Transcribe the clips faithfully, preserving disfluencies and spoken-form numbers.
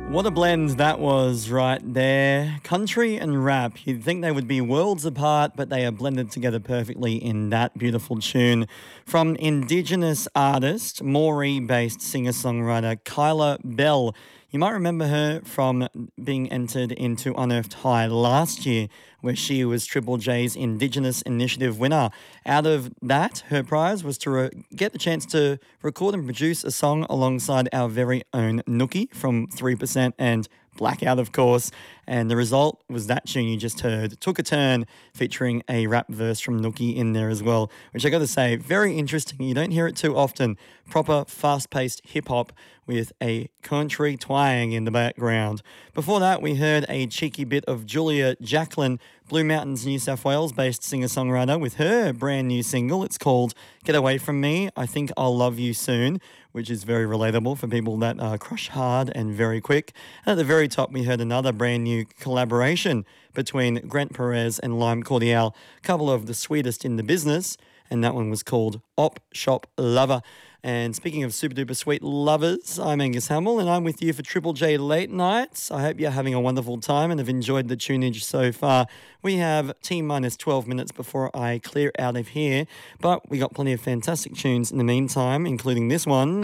What a blend that was right there. Country and rap. You'd think they would be worlds apart, but they are blended together perfectly in that beautiful tune. From Indigenous artist, Moree-based singer-songwriter Kyla Bell. You might remember her from being entered into Unearthed High last year, where she was Triple J's Indigenous Initiative winner. Out of that, her prize was to re- get the chance to record and produce a song alongside our very own Nookie from three percent and Blackout, of course. And the result was that tune you just heard, Took a Turn, featuring a rap verse from Nookie in there as well, which I got to say, very interesting. You don't hear it too often. Proper fast-paced hip-hop with a country twang in the background. Before that, we heard a cheeky bit of Julia Jacklin, Blue Mountains, New South Wales-based singer-songwriter, with her brand new single. It's called Get Away From Me, I Think I'll Love You Soon, which is very relatable for people that uh, crush hard and very quick. And at the very top, we heard another brand new collaboration between Grant Perez and Lime Cordiale, a couple of the sweetest in the business, and that one was called Op Shop Lover. And speaking of super duper sweet lovers, I'm Angus Hamill and I'm with you for Triple J Late Nights. I hope you're having a wonderful time and have enjoyed the tunage so far. We have T minus twelve minutes before I clear out of here, but we got plenty of fantastic tunes in the meantime, including this one.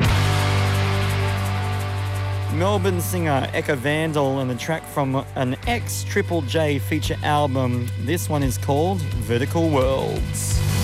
Melbourne singer Eka Vandal and a track from an ex-Triple J feature album. This one is called Vertical Worlds.